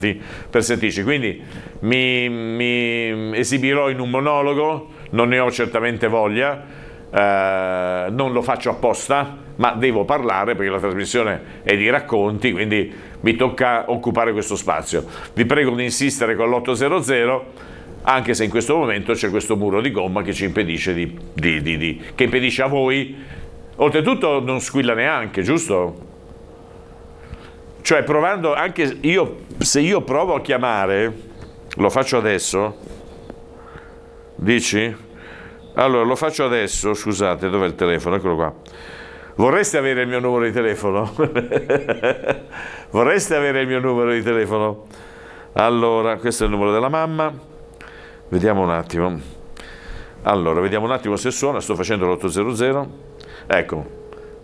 per sentirci, quindi mi esibirò in un monologo, non ne ho certamente voglia, non lo faccio apposta, ma devo parlare perché la trasmissione è di racconti, quindi mi tocca occupare questo spazio. Vi prego di insistere con l'800, anche se in questo momento c'è questo muro di gomma che ci impedisce che impedisce a voi, oltretutto non squilla neanche, giusto? Cioè provando, anche se io provo a chiamare, lo faccio adesso, dici? Allora lo faccio adesso, scusate, dov'è il telefono? Eccolo qua. Vorreste avere il mio numero di telefono? Vorreste avere il mio numero di telefono? Allora, questo è il numero della mamma, vediamo un attimo. Allora, vediamo un attimo se suona, sto facendo l'800, ecco.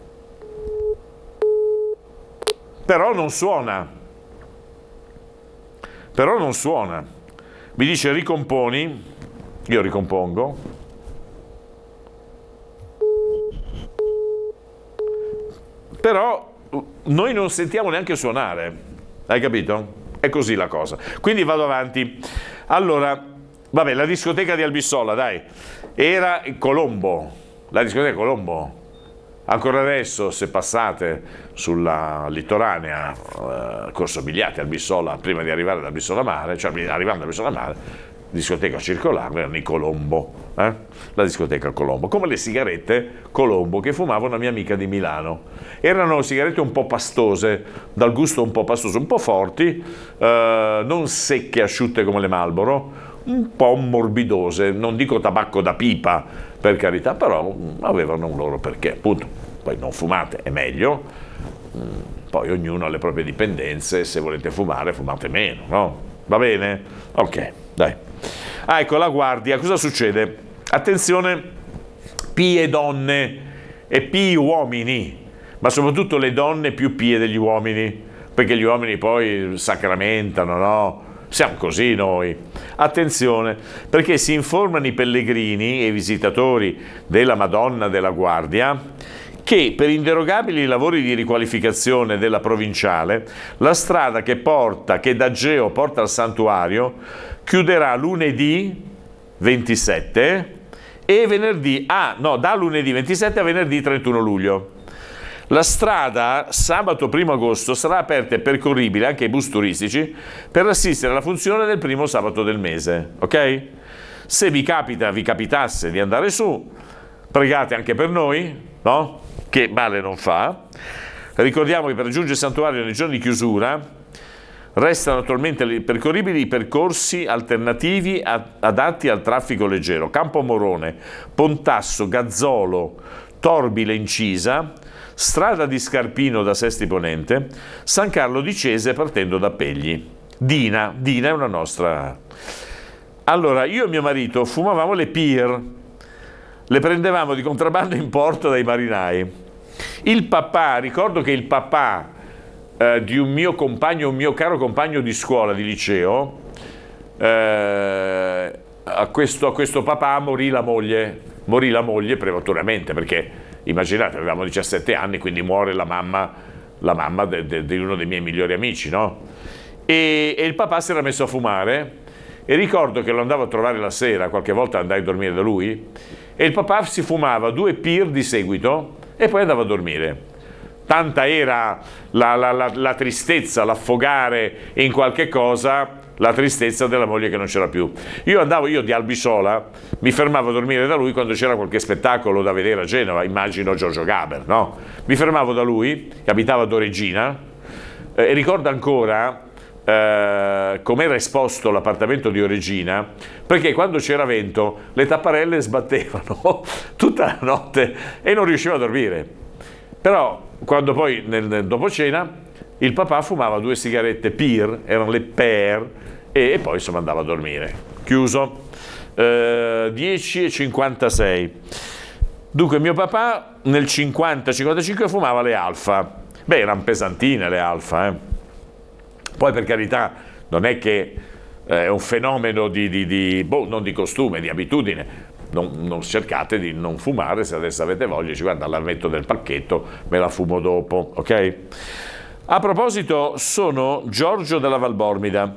Però non suona. Mi dice ricomponi, io ricompongo. Però noi non sentiamo neanche suonare, hai capito? È così la cosa. Quindi vado avanti. Allora, vabbè, la discoteca di Albissola, dai, era Colombo, la discoteca Colombo. Ancora adesso, se passate sulla litoranea, Corso Bigliatti, Albissola, prima di arrivare ad Albissola Mare, cioè arrivando ad Albissola Mare, discoteca circolare, erano i Colombo, la discoteca Colombo, come le sigarette Colombo che fumava una mia amica di Milano. Erano sigarette un po' pastose, dal gusto un po' pastoso, un po' forti, non secche, asciutte come le Marlboro, un po' morbidose, non dico tabacco da pipa, per carità, però avevano un loro perché, appunto. Poi non fumate, è meglio, poi ognuno ha le proprie dipendenze, se volete fumare, fumate meno, no? Va bene? Ok, dai. Ah, ecco, la guardia, cosa succede? Attenzione, pie donne e pii uomini, ma soprattutto le donne più pie degli uomini, perché gli uomini poi sacramentano, no? Siamo così noi. Attenzione, perché si informano i pellegrini e i visitatori della Madonna della Guardia che per inderogabili lavori di riqualificazione della provinciale la strada che da Geo porta al santuario chiuderà lunedì 27 e da lunedì 27 a venerdì 31 luglio. La strada sabato 1 agosto sarà aperta e percorribile anche ai bus turistici per assistere alla funzione del primo sabato del mese, ok? Se vi capitasse di andare su, pregate anche per noi, no? Che male non fa. Ricordiamo che per raggiungere il santuario nei giorni di chiusura restano attualmente percorribili i percorsi alternativi adatti al traffico leggero: Campo Morone, Pontasso, Gazzolo, Torbile Incisa, strada di Scarpino da Sesti Ponente, San Carlo di Cese partendo da Pegli. Dina è una nostra. Allora, io e mio marito fumavamo le pear, le prendevamo di contrabbando in porto dai marinai. Ricordo che il papà di un mio caro compagno di scuola, di liceo, a questo papà morì la moglie prematuramente, perché immaginate, avevamo 17 anni, quindi muore la mamma di uno dei miei migliori amici, no? E il papà si era messo a fumare, e ricordo che lo andavo a trovare la sera, qualche volta andai a dormire da lui, e il papà si fumava 2 pear di seguito e poi andava a dormire. Tanta era la tristezza, l'affogare in qualche cosa, la tristezza della moglie che non c'era più. Io di Albissola mi fermavo a dormire da lui quando c'era qualche spettacolo da vedere a Genova, immagino Giorgio Gaber, no? Mi fermavo da lui, che abitava ad Oreggina, e ricordo ancora com'era esposto l'appartamento di Oreggina, perché quando c'era vento le tapparelle sbattevano tutta la notte e non riuscivo a dormire. Però quando poi nel dopo cena il papà fumava 2 sigarette pear, erano le pear, e poi insomma andava a dormire. Chiuso. 10:56. Dunque mio papà nel 50-55 fumava le Alfa. Beh, erano pesantine le Alfa, Poi per carità non è che è un fenomeno non di costume, di abitudine. Non cercate di non fumare, se adesso avete voglia, guarda, la metto nel pacchetto, me la fumo dopo, ok? A proposito, sono Giorgio della Valbormida.